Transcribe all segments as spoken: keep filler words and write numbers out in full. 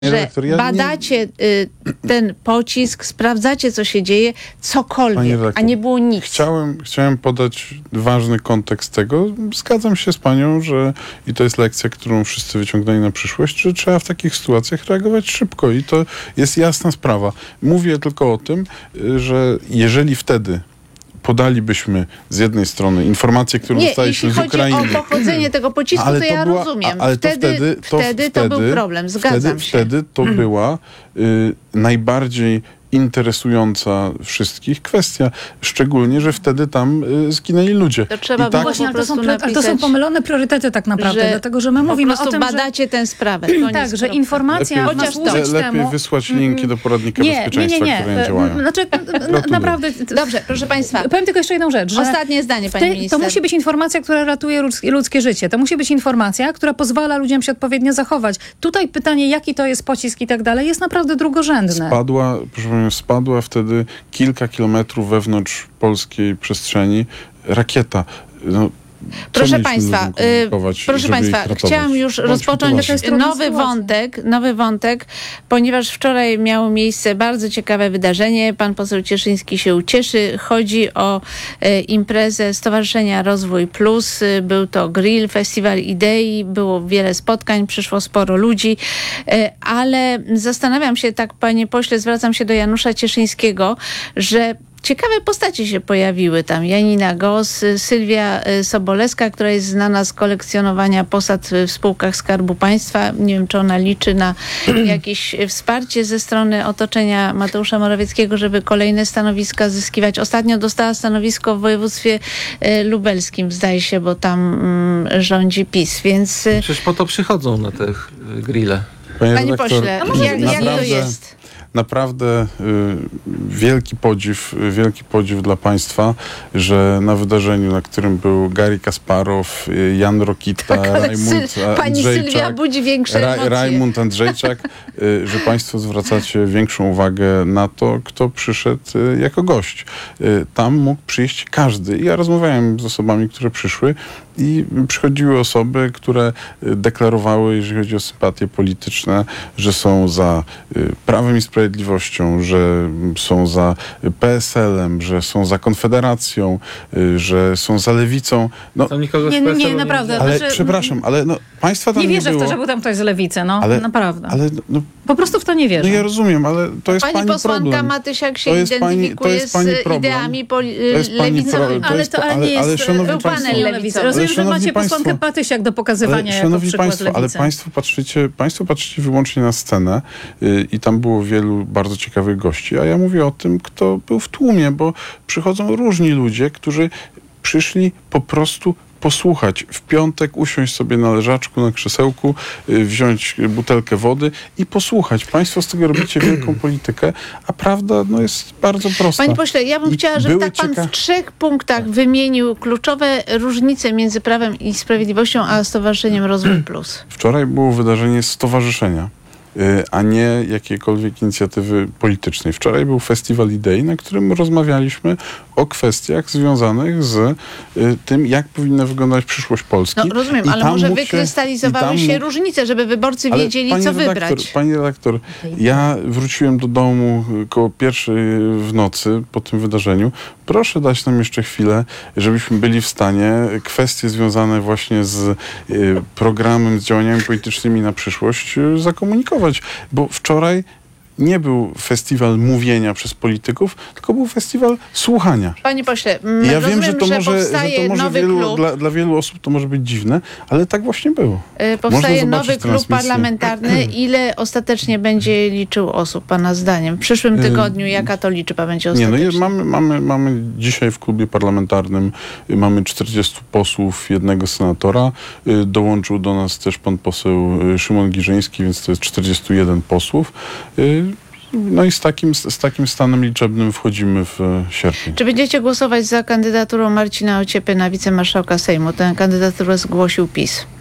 że redaktor, ja badacie nie... y, ten pocisk, sprawdzacie, co się dzieje, cokolwiek, a nie było nic. Chciałem, chciałem podać ważny kontekst tego. Zgadzam się z panią, że i to jest lekcja, którą wszyscy wyciągnęli na przyszłość, że trzeba w takich sytuacjach reagować szybko i to jest jasna sprawa. Mówię tylko o tym, że jeżeli wtedy podalibyśmy z jednej strony informację, którą nie, dostaliśmy z Ukrainy. Jeśli chodzi o pochodzenie tego pocisku, ale to, to ja była, rozumiem. Ale to wtedy, wtedy, to, wtedy, wtedy to był problem, zgadzam wtedy, się. Wtedy to była y, najbardziej interesująca wszystkich kwestia. Szczególnie, że wtedy tam y, zginęli ludzie. To trzeba I tak, Właśnie, ale to, są, napisać, ale to są pomylone priorytety tak naprawdę, że dlatego że my mówimy po o tym, badacie że... tę sprawę. Koniec, tak, że kropka. informacja lepiej, ma Chociaż służyć le, lepiej temu... wysłać linki do poradnika nie, bezpieczeństwa, nie, nie, które nie. nie działają. Znaczy, na, naprawdę... Dobrze, proszę państwa. Powiem tylko jeszcze jedną rzecz, że Ostatnie zdanie, pani Ty, minister. to musi być informacja, która ratuje ludzkie, ludzkie życie. To musi być informacja, która pozwala ludziom się odpowiednio zachować. Tutaj pytanie, jaki to jest pocisk i tak dalej, jest naprawdę drugorzędne. Spadła, proszę panią, spadła wtedy kilka kilometrów wewnątrz polskiej przestrzeni rakieta. No, Proszę Państwa, y, proszę Państwa, chciałam już Bądźmy rozpocząć poważni. nowy wątek, nowy wątek, ponieważ wczoraj miało miejsce bardzo ciekawe wydarzenie. Pan poseł Cieszyński się ucieszy. Chodzi o y, imprezę Stowarzyszenia Rozwój Plus. Y, był to grill, festiwal idei, było wiele spotkań, przyszło sporo ludzi, y, ale zastanawiam się tak, panie pośle, zwracam się do Janusza Cieszyńskiego, że ciekawe postacie się pojawiły tam. Janina Gos, Sylwia Sobolewska, która jest znana z kolekcjonowania posad w spółkach Skarbu Państwa. Nie wiem, czy ona liczy na jakieś wsparcie ze strony otoczenia Mateusza Morawieckiego, żeby kolejne stanowiska zyskiwać. Ostatnio dostała stanowisko w województwie lubelskim, zdaje się, bo tam mm, rządzi PiS, więc... Przecież po to przychodzą na te grille. Panie, Panie redaktor, pośle, jak, jak to jest? Naprawdę y, wielki podziw, wielki podziw dla państwa, że na wydarzeniu, na którym był Garry Kasparow, y, Jan Rokita, Tak, ale Rajmund Syl- pani Andrzejczak, Sylwia budzi większe Ra- emocje. Rajmund Andrzejczak, y, że państwo zwracacie większą uwagę na to, kto przyszedł y, jako gość. Y, tam mógł przyjść każdy. Ja rozmawiałem z osobami, które przyszły i przychodziły osoby, które deklarowały, jeżeli chodzi o sympatie polityczne, że są za y, Prawem i Sprawiedliwością, że są za P S L-em, że są za Konfederacją, y, że są za Lewicą. No, Tam nikogo Nie, z nie, P S L-u naprawdę. ale Znaczy, przepraszam, ale no, państwa tam nie nie, wierzę było. w to, że był tam ktoś z lewicy, no ale, naprawdę. Ale, no, po prostu w to nie wierzę. no ja rozumiem, ale to jest Pani, pani posłanka problem. Matysiak się To jest pani- identyfikuje to jest pani z problem. ideami poli- To jest pani lewicowymi. pro- to ale jest to po- ale ale- nie jest ale szanowni był państwo- panel Ale lewicy. Rozumiem, że szanowni macie państwo- posłankę Patysiak do pokazywania Ale, jako szanowni przykład państwo, ale lewicy. państwo patrzycie, państwo patrzycie wyłącznie na scenę yy, i tam było wielu bardzo ciekawych gości, a ja mówię o tym, kto był w tłumie, bo przychodzą różni ludzie, którzy przyszli po prostu posłuchać. W piątek usiąść sobie na leżaczku, na krzesełku, yy, wziąć butelkę wody i posłuchać. Państwo z tego robicie wielką politykę, a prawda no, jest bardzo prosta. Panie pośle, ja bym I chciała, żeby były tak pan cieka- w trzech punktach wymienił kluczowe różnice między Prawem i Sprawiedliwością a Stowarzyszeniem Rozwój Plus. Wczoraj było wydarzenie stowarzyszenia, y, a nie jakiejkolwiek inicjatywy politycznej. Wczoraj był festiwal idei, na którym rozmawialiśmy o kwestiach związanych z y, tym, jak powinna wyglądać przyszłość Polski. No rozumiem, I ale tam może mógł się- wykrystalizowały i się, tam mógł- różnice, żeby wyborcy Ale wiedzieli, pani co redaktor, wybrać. Pani redaktor, ja wróciłem do domu koło pierwszej w nocy po tym wydarzeniu. Proszę dać nam jeszcze chwilę, żebyśmy byli w stanie kwestie związane właśnie z y, programem, z działaniami politycznymi na przyszłość y, zakomunikować. Bo wczoraj nie był festiwal mówienia przez polityków, tylko był festiwal słuchania. Panie pośle, I ja rozumiem, wiem, że to może, że powstaje to może nowy wielu, klub. dla, dla wielu osób to może być dziwne, ale tak właśnie było. Y, Powstaje Można zobaczyć nowy klub transmisję. parlamentarny. Ile ostatecznie będzie liczył osób, pana zdaniem? W przyszłym tygodniu jaka to liczba będzie Nie, ostatecznie? no je, mamy, mamy, mamy dzisiaj w klubie parlamentarnym y, mamy czterdziestu posłów, jednego senatora. Y, dołączył do nas też pan poseł y, Szymon Giżyński, więc to jest czterdziestu jeden posłów. Y, no i z takim, z takim stanem liczebnym wchodzimy w y, sierpień. Czy będziecie głosować za kandydaturą Marcina Ociepy na wicemarszałka Sejmu? Tę kandydaturę zgłosił PiS.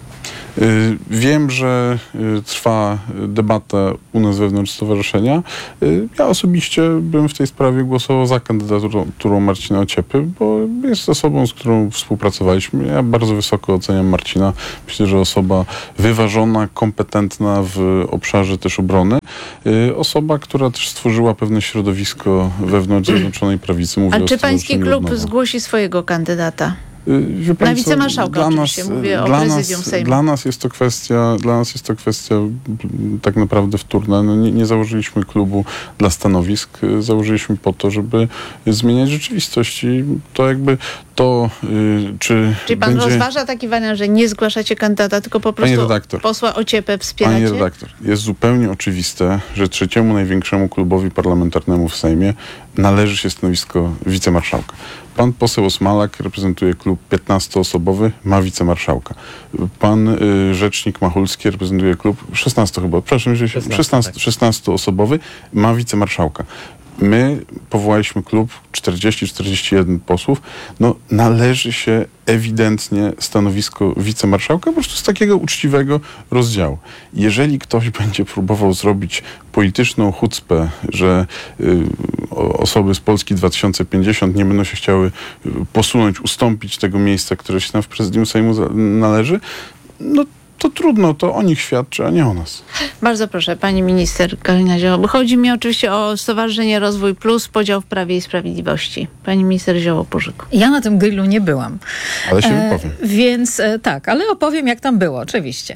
Y, Wiem, że y, trwa debata u nas wewnątrz stowarzyszenia. Y, Ja osobiście bym w tej sprawie głosował za kandydaturą Marcina Ociepy, bo jest osobą, z którą współpracowaliśmy. Ja bardzo wysoko oceniam Marcina. Myślę, że osoba wyważona, kompetentna w obszarze też obrony. Y, Osoba, która też stworzyła pewne środowisko wewnątrz Zjednoczonej Prawicy. Mówię A o czy pański stowarzyszeniu klub Odnowa. zgłosi swojego kandydata? Wie pani Na co, wicemarszałka dla oczywiście, nas, mówię o dla prezydium nas, Sejmu. Dla nas jest to kwestia, dla nas jest to kwestia tak naprawdę wtórna. No nie, nie założyliśmy klubu dla stanowisk, założyliśmy po to, żeby zmieniać rzeczywistość i to jakby to, yy, czy Czyli pan będzie... rozważa taki wariant, że nie zgłaszacie kandydata, tylko po Pani prostu redaktor. posła Ociepę wspieracie? Pani redaktor, jest zupełnie oczywiste, że trzeciemu największemu klubowi parlamentarnemu w Sejmie należy się stanowisko wicemarszałka. Pan poseł Osmalak reprezentuje klub piętnastoosobowy, ma wicemarszałka. Pan y, rzecznik Machulski reprezentuje klub szesnasto chyba, przepraszam, że się szesnastoosobowy, ma wicemarszałka. My powołaliśmy klub czterdzieści czterdzieści jeden posłów. No, należy się ewidentnie stanowisko wicemarszałka po prostu z takiego uczciwego rozdziału. Jeżeli ktoś będzie próbował zrobić polityczną chucpę, że y, osoby z Polski dwa tysiące pięćdziesiąt nie będą się chciały y, posunąć, ustąpić tego miejsca, które się nam w prezydium Sejmu za- należy, no to trudno, to o nich świadczy, a nie o nas. Bardzo proszę, pani minister Galina Zioło. Chodzi mi oczywiście o Stowarzyszenie Rozwój Plus, podział w Prawie i Sprawiedliwości. Pani minister Zioło-Pużyk. Ja na tym grillu nie byłam. Ale się E, wypowiem. Więc e, tak, ale opowiem, jak tam było, oczywiście.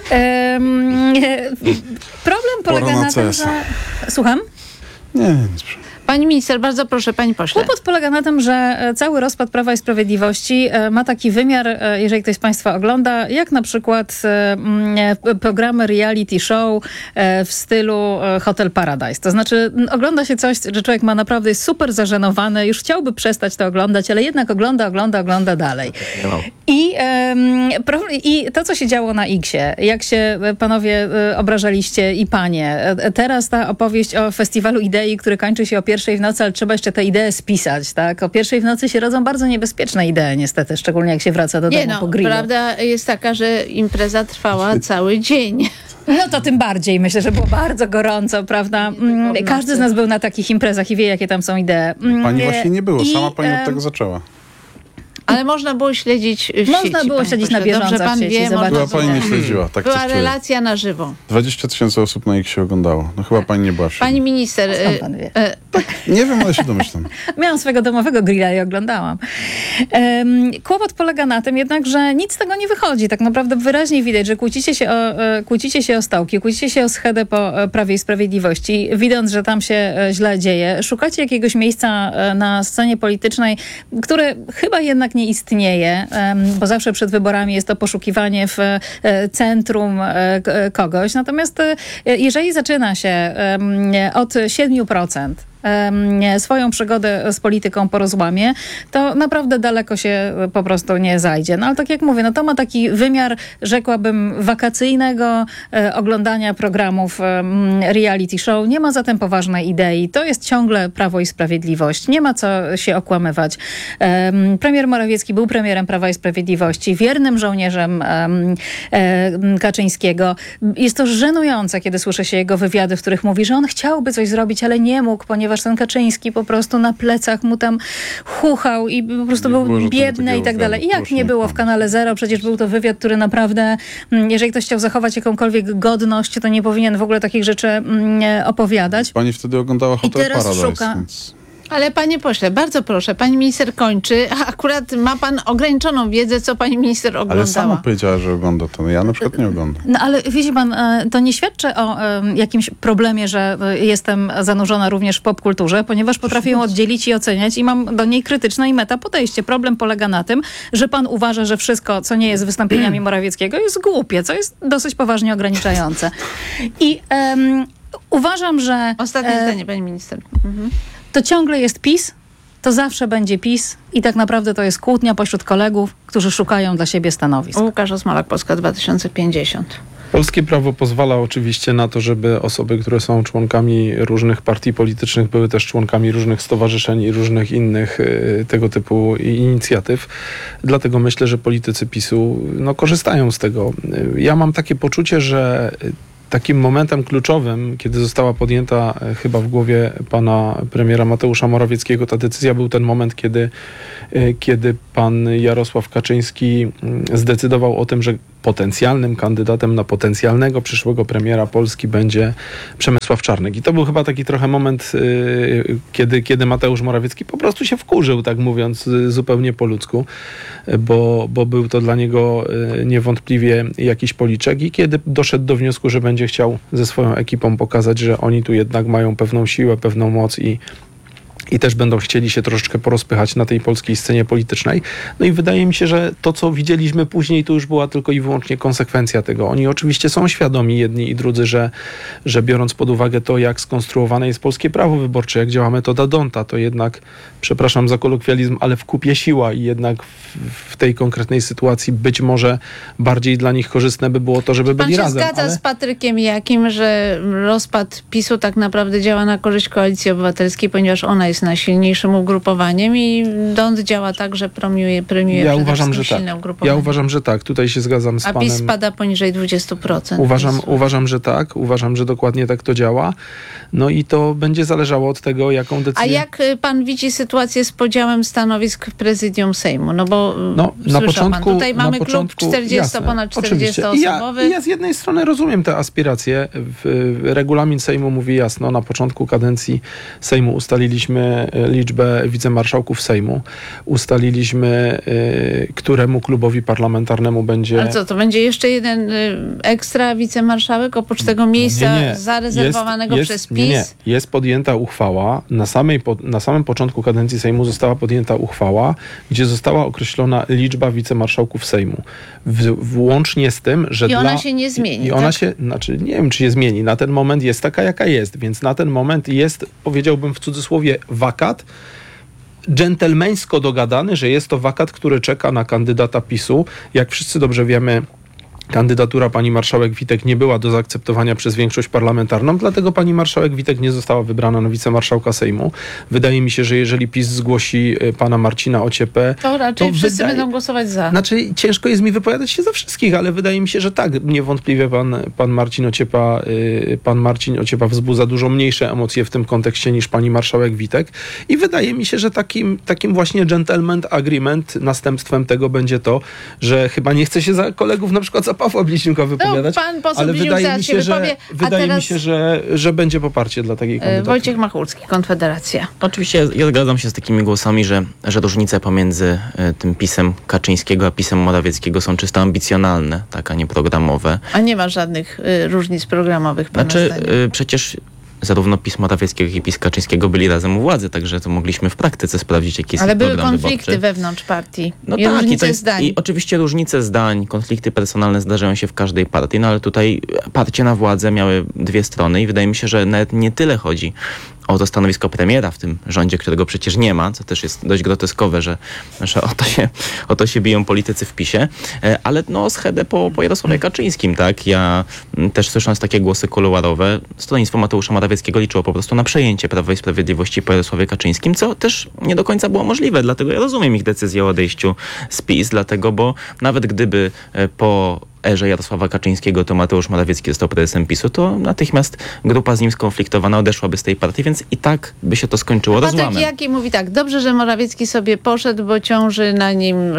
Em, e, problem polega Pora na na tym, C S a. że... Słucham? Nie, nie, nic. Pani minister, bardzo proszę, pani pośle. Kłopot polega na tym, że e, cały rozpad Prawa i Sprawiedliwości e, ma taki wymiar, e, jeżeli ktoś z państwa ogląda, jak na przykład e, mm, e, programy reality show e, w stylu e, Hotel Paradise. To znaczy m, ogląda się coś, że człowiek ma naprawdę jest super zażenowany, już chciałby przestać to oglądać, ale jednak ogląda, ogląda, ogląda dalej. I, em, pro, I to, co się działo na X-ie, jak się e, panowie e, obrażaliście i panie. E, teraz ta opowieść o festiwalu idei, który kończy się o pierwszej w nocy, ale trzeba jeszcze tę ideę spisać, tak? O pierwszej w nocy się rodzą bardzo niebezpieczne idee, niestety, szczególnie jak się wraca do Nie domu no, po grillu. prawda jest taka, że impreza trwała cały dzień. No to tym bardziej. Myślę, że było bardzo gorąco, prawda? Mm, Każdy z nas był na takich imprezach i wie, jakie tam są idee. Mm, Pani właśnie nie było, i, sama pani em, od tego zaczęła. Ale można było śledzić w Można sieci, było panie śledzić pośle. na bieżąco Dobrze w pan sieci, wie, zobaczyć. można Chyba pani nie było... śledziła, tak Była coś czuję. relacja na żywo. dwadzieścia tysięcy osób na ich się oglądało. No chyba pani nie była w sieci. Pani minister, Skąd e, pan wie? e, Nie wiem, ale się domyślam. Miałam swojego domowego grilla i oglądałam. Um, kłopot polega na tym jednak, że nic z tego nie wychodzi. Tak naprawdę wyraźnie widać, że kłócicie się o, e, kłócicie się o stołki, kłócicie się o schedę po e, Prawie i Sprawiedliwości, widząc, że tam się e, źle dzieje. Szukacie jakiegoś miejsca e, na scenie politycznej, które chyba jednak nie istnieje, em, bo zawsze przed wyborami jest to poszukiwanie w e, centrum e, k- kogoś. Natomiast e, jeżeli zaczyna się em, od siedmiu procent em, swoją przygodę z polityką po rozłamie, to naprawdę daleko się po prostu nie zajdzie. No ale tak jak mówię, no to ma taki wymiar, rzekłabym, wakacyjnego e, oglądania programów em, reality show. Nie ma zatem poważnej idei. To jest ciągle Prawo i Sprawiedliwość. Nie ma co się okłamywać. Em, premier Morawiecki był premierem Prawa i Sprawiedliwości, wiernym żołnierzem em, e, Kaczyńskiego. Jest to żenujące, kiedy słyszę się jego wywiady, w których mówi, że on chciałby coś zrobić, ale nie mógł, ponieważ ten Kaczyński po prostu na plecach mu tam chuchał i po prostu Nie był było żadnego biedny i tak takiego dalej. I wywiadu. jak Proszę nie nie było w kłamać. kanale Zero, przecież był to wywiad, który naprawdę, mm, jeżeli ktoś chciał zachować jakąkolwiek godność, to nie powinien w ogóle takich rzeczy mm, opowiadać. Pani wtedy oglądała Hotel teraz Paradise, szuka- więc... ale panie pośle, bardzo proszę, pani minister kończy. A akurat ma pan ograniczoną wiedzę, co pani minister Ale oglądała. sama powiedziała, że ogląda to. No ja na przykład nie oglądam. No ale widzi pan, e, to nie świadczy o e, jakimś problemie, że e, jestem zanurzona również w popkulturze, ponieważ potrafię ją oddzielić i oceniać i mam do niej krytyczne i meta podejście. Problem polega na tym, że pan uważa, że wszystko, co nie jest wystąpieniami Morawieckiego, jest głupie, co jest dosyć poważnie ograniczające. I em, uważam, że Ostatnie e, zdanie, pani minister. Mhm. to ciągle jest PiS, to zawsze będzie PiS i tak naprawdę to jest kłótnia pośród kolegów, którzy szukają dla siebie stanowisk. Łukasz Osmalak, Polska dwa tysiące pięćdziesiąt. Polskie prawo pozwala oczywiście na to, żeby osoby, które są członkami różnych partii politycznych, były też członkami różnych stowarzyszeń i różnych innych y, tego typu inicjatyw. Dlatego myślę, że politycy PiSu no, korzystają z tego. Ja mam takie poczucie, że takim momentem kluczowym, kiedy została podjęta chyba w głowie pana premiera Mateusza Morawieckiego ta decyzja, był ten moment, kiedy, kiedy pan Jarosław Kaczyński zdecydował o tym, że potencjalnym kandydatem na potencjalnego przyszłego premiera Polski będzie Przemysław Czarnek. I to był chyba taki trochę moment, yy, kiedy, kiedy Mateusz Morawiecki po prostu się wkurzył, tak mówiąc yy, zupełnie po ludzku, bo, bo był to dla niego yy, niewątpliwie jakiś policzek i kiedy doszedł do wniosku, że będzie chciał ze swoją ekipą pokazać, że oni tu jednak mają pewną siłę, pewną moc i I też będą chcieli się troszeczkę porozpychać na tej polskiej scenie politycznej. No i wydaje mi się, że to, co widzieliśmy później, to już była tylko i wyłącznie konsekwencja tego. Oni oczywiście są świadomi, jedni i drudzy, że, że biorąc pod uwagę to, jak skonstruowane jest polskie prawo wyborcze, jak działa metoda D'Hondta, to jednak, przepraszam za kolokwializm, ale w kupie siła i jednak w, w tej konkretnej sytuacji być może bardziej dla nich korzystne by było to, żeby byli razem. Pan się zgadza ale... z Patrykiem Jakim, że rozpad PiSu tak naprawdę działa na korzyść Koalicji Obywatelskiej, ponieważ ona jest najsilniejszym ugrupowaniem i D'Hondt działa tak, że premiuje, premiuje ja przede uważam, wszystkim że silne tak. ugrupowanie. Ja uważam, że tak. Tutaj się zgadzam z A panem. PiS spada poniżej dwadzieścia procent. Uważam, uważam, że tak. Uważam, że dokładnie tak to działa. No i to będzie zależało od tego, jaką decyzję... A jak pan widzi sytuację z podziałem stanowisk w prezydium Sejmu? No bo no, na początku, pan, tutaj mamy na początku, klub czterdziesto, ponad czterdziestoosobowy. I ja, ja z jednej strony rozumiem te aspiracje. W, regulamin Sejmu mówi jasno, na początku kadencji Sejmu ustaliliśmy liczbę wicemarszałków Sejmu. Ustaliliśmy, y, któremu klubowi parlamentarnemu będzie... Ale co, to będzie jeszcze jeden y, ekstra wicemarszałek oprócz tego miejsca nie, nie. zarezerwowanego jest, przez jest, PiS? Nie, nie. Jest podjęta uchwała. Na, samej, na samym początku kadencji Sejmu została podjęta uchwała, gdzie została określona liczba wicemarszałków Sejmu. W, włącznie z tym, że I ona dla, się nie zmieni, I ona tak? się, znaczy nie wiem, czy się zmieni. Na ten moment jest taka, jaka jest. Więc na ten moment jest, powiedziałbym w cudzysłowie, wakat, dżentelmeńsko dogadany, że jest to wakat, który czeka na kandydata PiSu. Jak wszyscy dobrze wiemy, kandydatura pani marszałek Witek nie była do zaakceptowania przez większość parlamentarną, dlatego pani marszałek Witek nie została wybrana na wicemarszałka Sejmu. Wydaje mi się, że jeżeli PiS zgłosi pana Marcina Ociepę... To raczej to wszyscy wydaje... będą głosować za. Znaczy, ciężko jest mi wypowiadać się za wszystkich, ale wydaje mi się, że tak. Niewątpliwie pan, pan Marcin Ociepa, yy, pan Marcin Ociepa wzbudza dużo mniejsze emocje w tym kontekście niż pani marszałek Witek. I wydaje mi się, że takim, takim właśnie gentleman agreement następstwem tego będzie to, że chyba nie chce się za kolegów na przykład za Pawła Bliźniuka wypowiadać, no, pan poseł ale Bliźniuk wydaje mi się, się że, wypowie, wydaje teraz... mi się że, że będzie poparcie dla takiej kandydatury. Wojciech Machulski, Konfederacja. Oczywiście ja zgadzam się z takimi głosami, że, że różnice pomiędzy y, tym PiS-em Kaczyńskiego a PiS-em Morawieckiego są czysto ambicjonalne, tak, a nie programowe. A nie ma żadnych y, różnic programowych, pana Znaczy, zdaniem? y, przecież zarówno PiS Morawieckiego, jak i PiS Kaczyńskiego byli razem u władzy, także to mogliśmy w praktyce sprawdzić, jaki jest Ale program były konflikty wyborczy. wewnątrz partii. No I tak, różnice i, to jest, zdań. i oczywiście różnice zdań, konflikty personalne zdarzają się w każdej partii, no ale tutaj partie na władzę miały dwie strony i wydaje mi się, że nawet nie tyle chodzi o to stanowisko premiera w tym rządzie, którego przecież nie ma, co też jest dość groteskowe, że, że o, to się, o to się biją politycy w PiSie, ale no schedę po, po Jarosławie Kaczyńskim, tak? Ja też słysząc takie głosy kuluarowe, stronnictwo Mateusza Morawieckiego liczyło po prostu na przejęcie Prawa i Sprawiedliwości po Jarosławie Kaczyńskim, co też nie do końca było możliwe, dlatego ja rozumiem ich decyzję o odejściu z PiS, dlatego, bo nawet gdyby po erze Jarosława Kaczyńskiego to Mateusz Morawiecki został prezesem PiSu, to natychmiast grupa z nim skonfliktowana odeszłaby z tej partii, więc i tak by się to skończyło Patryk rozłamem. Jaki mówi tak, dobrze, że Morawiecki sobie poszedł, bo ciąży na nim y,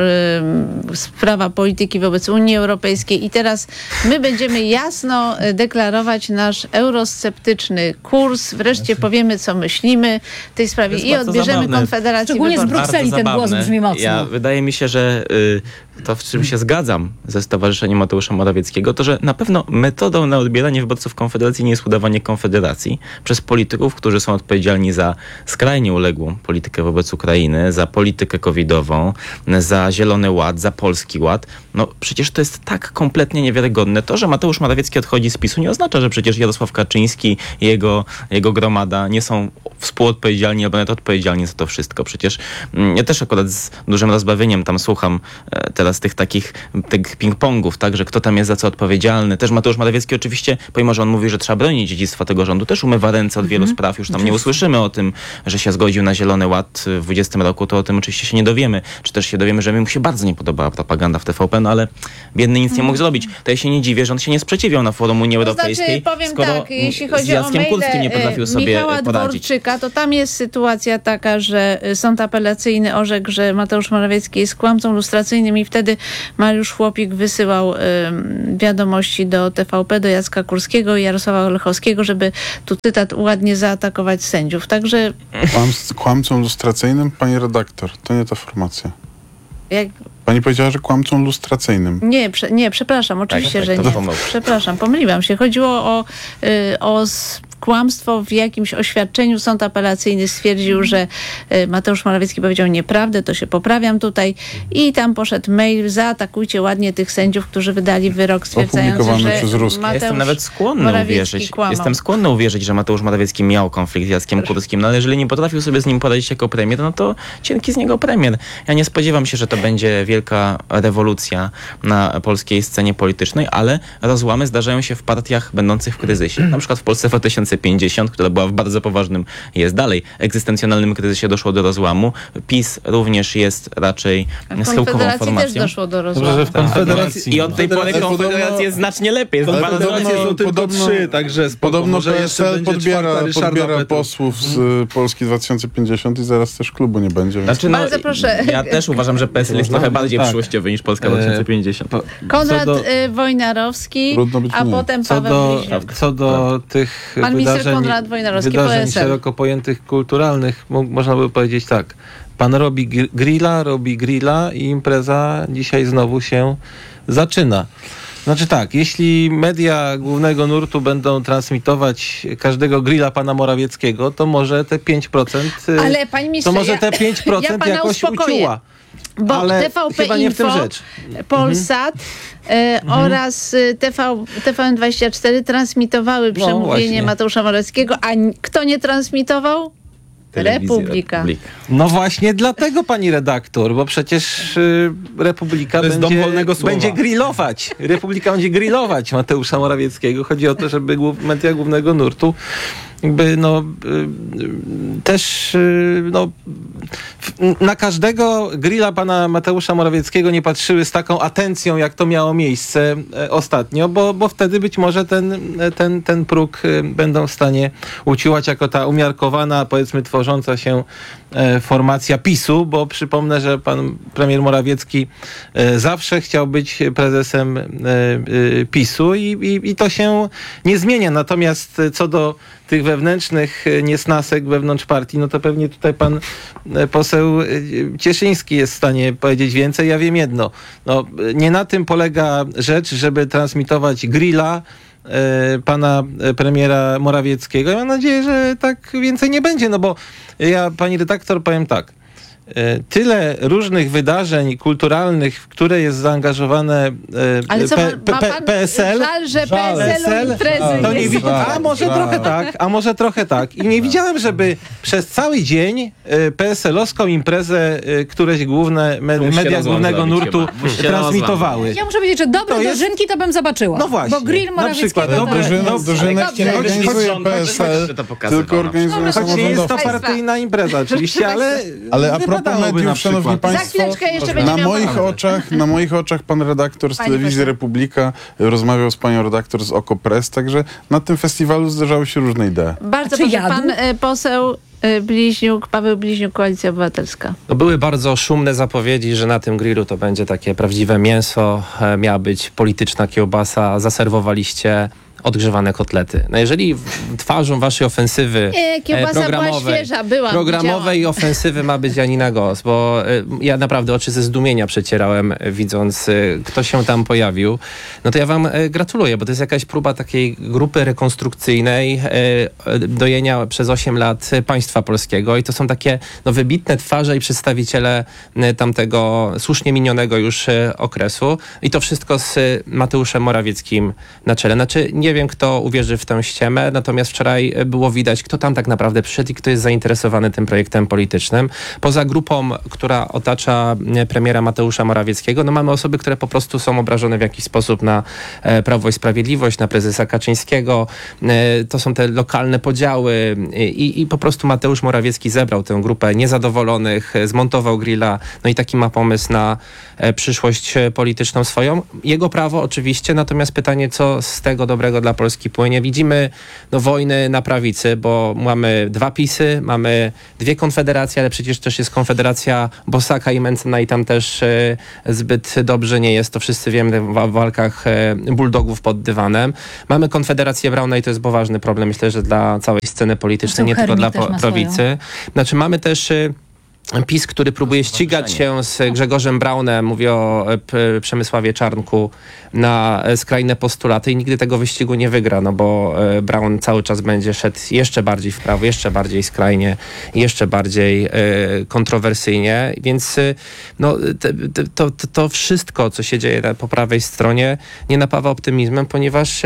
sprawa polityki wobec Unii Europejskiej i teraz my będziemy jasno deklarować nasz eurosceptyczny kurs, wreszcie powiemy, co myślimy w tej sprawie i odbierzemy zabawne. Konfederację Szczególnie z Wyborczą. Brukseli ten głos brzmi mocno. Ja, wydaje mi się, że y, to, w czym się zgadzam ze Stowarzyszeniem Mateusza Morawieckiego, to, że na pewno metodą na odbieranie wyborców Konfederacji nie jest udawanie Konfederacji przez polityków, którzy są odpowiedzialni za skrajnie uległą politykę wobec Ukrainy, za politykę covidową, za Zielony Ład, za Polski Ład. No przecież to jest tak kompletnie niewiarygodne. To, że Mateusz Morawiecki odchodzi z PiSu, nie oznacza, że przecież Jarosław Kaczyński i jego, jego gromada nie są współodpowiedzialni albo nawet odpowiedzialni za to wszystko. Przecież ja też akurat z dużym rozbawieniem tam słucham teraz strzela z tych takich tych ping-pongów, tak, że kto tam jest za co odpowiedzialny. Też Mateusz Morawiecki oczywiście, pomimo że on mówi, że trzeba bronić dziedzictwa tego rządu, też umywa ręce od wielu mm-hmm. spraw. Już tam nie usłyszymy o tym, że się zgodził na Zielony Ład w dwudziestym roku, to o tym oczywiście się nie dowiemy. Czy też się dowiemy, że mu się bardzo nie podobała propaganda w T V P, no ale biedny nic nie mógł zrobić. To ja się nie dziwię, że on się nie sprzeciwiał na forum Unii Europejskiej, to znaczy, powiem skoro tak, jeśli chodzi z Jackiem o Kurskim nie potrafił sobie Michała poradzić. Dworczyka, to tam jest sytuacja taka, że sąd apelacyjny orzekł, że Mateusz Morawiecki jest kłamcą lustracyjnym i wtedy Mariusz Chłopik wysyłał y, wiadomości do T V P, do Jacka Kurskiego i Jarosława Olechowskiego, żeby tu cytat ładnie zaatakować sędziów. Także... Kłam, kłamcą lustracyjnym? Pani redaktor, to nie ta formacja. Jak... Pani powiedziała, że kłamcą lustracyjnym. Nie, prze, nie, przepraszam, oczywiście, tak, tak, że to nie. pomyłka. Przepraszam, pomyliłam się. Chodziło o, y, o s- kłamstwo w jakimś oświadczeniu. Sąd apelacyjny stwierdził, że y, Mateusz Morawiecki powiedział nieprawdę, to się poprawiam tutaj. I tam poszedł mail, zaatakujcie ładnie tych sędziów, którzy wydali wyrok stwierdzający, Opublikowany że przez Ruskie. Mateusz Ja jestem nawet skłonny Morawiecki uwierzyć. kłamał. Jestem skłonny uwierzyć, że Mateusz Morawiecki miał konflikt z Jackiem Kurskim, no ale jeżeli nie potrafił sobie z nim poradzić jako premier, no to cienki z niego premier. Ja nie spodziewam się, że to będzie wielka rewolucja na polskiej scenie politycznej, ale rozłamy zdarzają się w partiach będących w kryzysie. Na przykład w Polsce dwa tysiące pięćdziesiąt, która była w bardzo poważnym, jest dalej, egzystencjonalnym kryzysie, doszło do rozłamu. PiS również jest raczej schyłkową Konfederacji formacją. też doszło do rozłamu. Dobrze, że w Konfederacji... I od tej pory Podobno- Konfederacja jest znacznie lepiej. Jest Ale bardzo podobno- Konfederacje są tylko podobno- trzy, także spoko. Podobno Może P S jeszcze L będzie podbiera, czwarta Ryszarda podbiera Petru. posłów z y, Polski dwa tysiące pięćdziesiąt i zaraz też klubu nie będzie. Więc... Znaczy, no, Bardzo proszę. Ja też uważam, że P S L jest Można? trochę bardziej Tak. przyszłościowy niż Polska dwa tysiące pięćdziesiąt. Po- Konrad co do- y, Wojnarowski, Trudno być a nie. potem Co Paweł do, Bliźniuk. co do tych Pan minister wydarzeń, Konrad Wojnarowski, wydarzeń P S L. szeroko pojętych kulturalnych, mo- można by powiedzieć tak. Pan robi gr- grilla, robi grilla i impreza dzisiaj znowu się zaczyna. Znaczy tak, jeśli media głównego nurtu będą transmitować każdego grilla pana Morawieckiego, to może te pięć procent, y, Ale pani minister, to może te ja- pięć procent ja pana jakoś uspokoję. uciuła. Bo Ale T V P chyba nie w tym Info, rzecz. Polsat e, oraz y, T V, T V N dwadzieścia cztery transmitowały przemówienie właśnie. Mateusza Morawieckiego, a n- kto nie transmitował? Republika. No właśnie dlatego, pani redaktor, bo przecież y, Republika To jest dom będzie, wolnego słowa. będzie grillować. Republika będzie grillować Mateusza Morawieckiego. Chodzi o to, żeby głów, media głównego nurtu jakby no y, y, też y, no w, na każdego grilla pana Mateusza Morawieckiego nie patrzyły z taką atencją, jak to miało miejsce e, ostatnio, bo, bo wtedy być może ten, ten, ten próg y, będą w stanie uciłać jako ta umiarkowana, powiedzmy tworząca się e, formacja PiSu, bo przypomnę, że pan premier Morawiecki e, zawsze chciał być prezesem e, e, PiSu i, i, i to się nie zmienia. Natomiast e, co do tych wewnętrznych e, niesnasek wewnątrz partii, no to pewnie tutaj pan e, poseł e, Cieszyński jest w stanie powiedzieć więcej. Ja wiem jedno, no, nie na tym polega rzecz, żeby transmitować grilla e, pana e, premiera Morawieckiego. Ja mam nadzieję, że tak więcej nie będzie, no bo ja, pani redaktor, powiem tak. E, Tyle różnych wydarzeń kulturalnych, w które jest zaangażowane e, Ale co, P- ma P- pan P S L. żal, że Żal. P S L-u imprezy To nie jest. widzi... A może Żal. trochę tak, a może trochę tak. I nie widziałem, żeby przez cały dzień e, P S L-owską imprezę e, któreś główne me- Musi się media rozłam głównego zrobić nurtu chyba. Musi się transmitowały. Ja muszę powiedzieć, że dobre To jest- dożynki to bym zobaczyła. No właśnie. Bo grill Na Morawieckiego przykład, to... dobry- Dożynek, no, dożynek dobrze. nie Choć- organizuje choć- P S L, choć- to pokazywał tylko na organizuje Choć nie jest to samorządowcy. partyjna impreza oczywiście, ale Ale a propos wypadałoby na mediów, szanowni przykład. państwo, Za chwileczkę jeszcze będzie na miał moich, pan- oczach, na moich oczach pan redaktor z Pani telewizji poseł. Republika rozmawiał z panią redaktor z Okopres, także na tym festiwalu zdarzały się różne idee. Bardzo A czy proszę, jadł? pan e, poseł e, Bliźniuk, Paweł Bliźniuk, Koalicja Obywatelska. No były bardzo szumne zapowiedzi, że na tym grillu to będzie takie prawdziwe mięso, e, miała być polityczna kiełbasa, zaserwowaliście odgrzewane kotlety. No jeżeli w- twarzą waszej ofensywy Nie, e, kiełbasa była programowej, świeża, byłam, programowej widziałam. ofensywy ma być Janina Gos, bo e, ja naprawdę oczy ze zdumienia przecierałem, e, widząc, e, kto się tam pojawił. No to ja wam e, gratuluję, bo to jest jakaś próba takiej grupy rekonstrukcyjnej e, e, dojenia przez osiem lat e, państwa polskiego i to są takie no, wybitne twarze i przedstawiciele e, tamtego słusznie minionego już e, okresu i to wszystko z e, Mateuszem Morawieckim na czele. Znaczy nie nie wiem, kto uwierzy w tę ściemę, natomiast wczoraj było widać, kto tam tak naprawdę przyszedł i kto jest zainteresowany tym projektem politycznym. Poza grupą, która otacza premiera Mateusza Morawieckiego, no mamy osoby, które po prostu są obrażone w jakiś sposób na Prawo i Sprawiedliwość, na prezesa Kaczyńskiego. To są te lokalne podziały i, i po prostu Mateusz Morawiecki zebrał tę grupę niezadowolonych, zmontował grilla, no i taki ma pomysł na przyszłość polityczną swoją. Jego prawo oczywiście, natomiast pytanie, co z tego dobrego dla Polski płynie. Widzimy no, wojny na prawicy, bo mamy dwa PiSy, mamy dwie konfederacje, ale przecież też jest konfederacja Bosaka i Mencyna i tam też e, zbyt dobrze nie jest. To wszyscy wiemy w walkach e, bulldogów pod dywanem. Mamy konfederację Brauna i to jest poważny problem, myślę, że dla całej sceny politycznej, nie tylko dla prawicy. Znaczy mamy też e, PiS, który próbuje ścigać się z Grzegorzem Braunem, mówię o P- Przemysławie Czarnku, na skrajne postulaty i nigdy tego wyścigu nie wygra, no bo Braun cały czas będzie szedł jeszcze bardziej w prawo, jeszcze bardziej skrajnie, jeszcze bardziej e, kontrowersyjnie, więc no, te, te, to, to wszystko, co się dzieje po prawej stronie, nie napawa optymizmem, ponieważ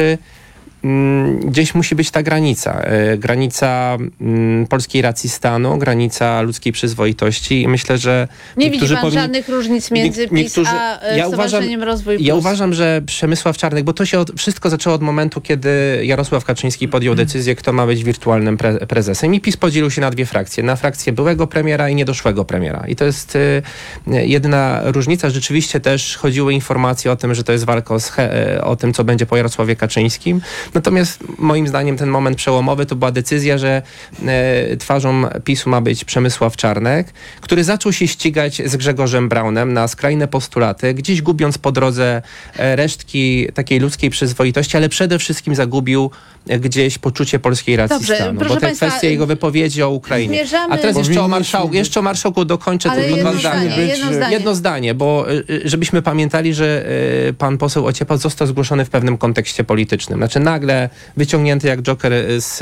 gdzieś musi być ta granica. Granica mm, polskiej racji stanu, granica ludzkiej przyzwoitości i myślę, że nie widzi pan powinni... żadnych różnic między Nie, PiS a ja Stowarzyszeniem uważam, Rozwój Plus? Ja uważam, że Przemysław Czarnek, bo to się od, wszystko zaczęło od momentu, kiedy Jarosław Kaczyński podjął decyzję, kto ma być wirtualnym pre, prezesem i PiS podzielił się na dwie frakcje. Na frakcję byłego premiera i niedoszłego premiera. I to jest y, jedyna różnica. Rzeczywiście też chodziły informacje o tym, że to jest walka o, sche- o tym, co będzie po Jarosławie Kaczyńskim. Natomiast moim zdaniem ten moment przełomowy to była decyzja, że e, twarzą PiSu ma być Przemysław Czarnek, który zaczął się ścigać z Grzegorzem Braunem na skrajne postulaty, gdzieś gubiąc po drodze e, resztki takiej ludzkiej przyzwoitości, ale przede wszystkim zagubił e, gdzieś poczucie polskiej racji Dobrze, stanu. Bo te państwa, kwestie jego wypowiedzi o Ukrainie. Zmierzamy... A teraz jeszcze o, marszałku, być... jeszcze o marszałku dokończę ale tylko jedno dwa zdania. zdanie, jedno zdanie. Jedno zdanie, bo żebyśmy pamiętali, że e, pan poseł Ociepa został zgłoszony w pewnym kontekście politycznym. Znaczy nagle wyciągnięty jak Joker z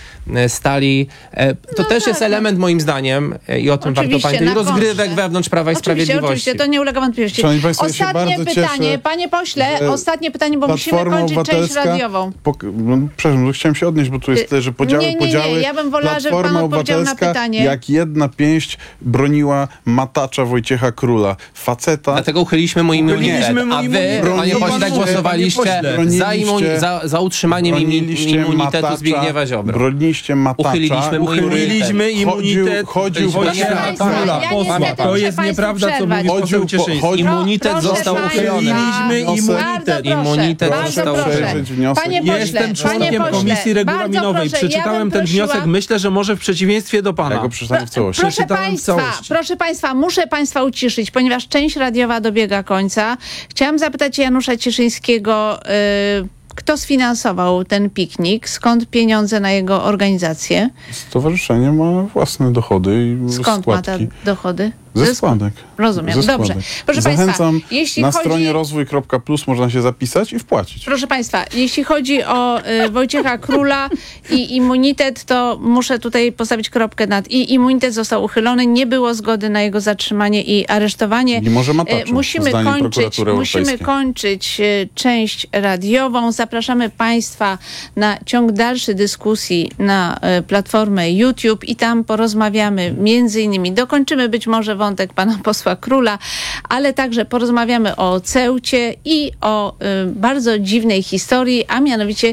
stali. To no też tak, jest element moim zdaniem i o tym oczywiście, warto pamiętać. Rozgrywek kontrze. wewnątrz Prawa i Oczywiście, Sprawiedliwości. oczywiście, to nie ulega wątpliwości. Szanowni Państwo, ja się ostatnie bardzo pytanie, cieszę, panie pośle, ostatnie pytanie, bo musimy Platforma kończyć część Obywatelska radiową. Pok- no, przepraszam, chciałem się odnieść, bo tu jest tyle, że podziały, nie, nie, podziały. Nie, ja bym wolała, żeby Platforma pan odpowiedział na Obywatelska pytanie. jak jedna pięść broniła matacza Wojciecha Króla. Faceta. Dlatego uchyliliśmy mu immunitet. A wy, panie pośle, głosowaliście za, immun- za, za utrzymaniem immunitetu Zbigniewa Ziobry. Broniliście matacza. Uchyliliśmy mu Uchyliliśmy immunitet chodził Wojciecha Króla, posła. To jest nieprawda, co mówi poseł Cieszyński. Immunitet został uchylony. Uchyliliśmy immunitet. Immunitet został uchylony. Panie pośle, Jestem członkiem panie Komisji pośle, Regulaminowej. proszę, Przeczytałem ja ten prosiła... wniosek. Myślę, że może w przeciwieństwie do pana. Ja go przeczytałem w całości. Proszę Przeczytałem państwa, w całości. proszę państwa, muszę państwa uciszyć, ponieważ część radiowa dobiega końca. Chciałam zapytać Janusza Cieszyńskiego, yy, kto sfinansował ten piknik? Skąd pieniądze na jego organizację? Stowarzyszenie ma własne dochody i Skąd składki. ma te dochody? Ze składek. Rozumiem, Ze dobrze. składek. Proszę Zachęcam, państwa, jeśli na chodzi... stronie rozwój kropka plus można się zapisać i wpłacić. Proszę państwa, jeśli chodzi o y, Wojciecha Króla i immunitet, to muszę tutaj postawić kropkę nad i. Immunitet został uchylony, nie było zgody na jego zatrzymanie i aresztowanie. I może mataczu, Y, musimy zdaniem kończyć, Prokuratury musimy Europejskiej. kończyć y, część radiową. Zapraszamy państwa na ciąg dalszy dyskusji na y, platformę YouTube i tam porozmawiamy między innymi, dokończymy być może wątek pana posła Króla, ale także porozmawiamy o Ceucie i o y, bardzo dziwnej historii, a mianowicie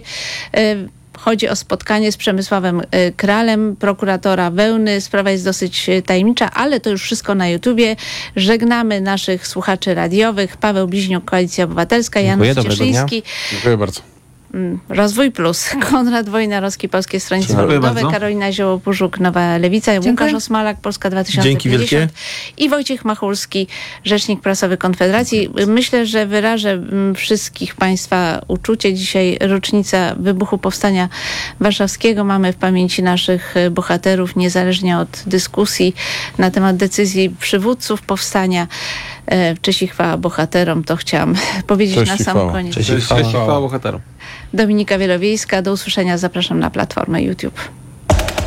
y, chodzi o spotkanie z Przemysławem y, Kralem, prokuratora Wełny. Sprawa jest dosyć y, tajemnicza, ale to już wszystko na YouTubie. Żegnamy naszych słuchaczy radiowych. Paweł Bliźniuk, Koalicja Obywatelska, Janusz Cieszyński. Dziękuję bardzo. Rozwój Plus, Konrad Wojnarowski, Polskie Stronnictwo Dziękuję Ludowe, bardzo. Karolina Zioło-Purzuk, Nowa Lewica, Dziękuję. Łukasz Osmalak, Polska dwa tysiące Dzięki pięćdziesiąt wielkie. i Wojciech Machulski, Rzecznik Prasowy Konfederacji. Myślę, że wyrażę mm, wszystkich państwa uczucie. Dzisiaj rocznica wybuchu Powstania Warszawskiego. Mamy w pamięci naszych y, bohaterów, niezależnie od dyskusji na temat decyzji przywódców powstania. E, Cześć i chwała bohaterom, to chciałam powiedzieć Cześć na i sam chwała. koniec. Cześć i chwała bohaterom. Dominika Wielowiejska, do usłyszenia, zapraszam na platformę YouTube.